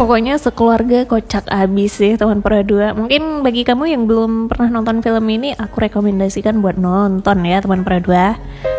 Pokoknya sekeluarga kocak abis sih teman Pura 2. Mungkin bagi kamu yang belum pernah nonton film ini, aku rekomendasikan buat nonton ya teman Pura 2.